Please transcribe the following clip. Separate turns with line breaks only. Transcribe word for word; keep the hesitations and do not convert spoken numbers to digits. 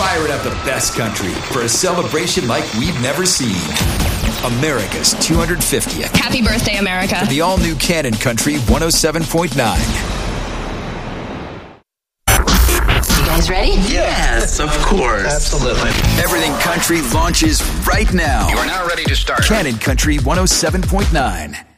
firing up the best country for a celebration like we've never seen. America's two hundred fiftieth.
Happy birthday, America.
The all-new Cannon Country one oh seven point nine.
You guys ready?
Yes, of course.
Absolutely.
Everything Country launches right now.
You are now ready to start.
Cannon Country one oh seven point nine.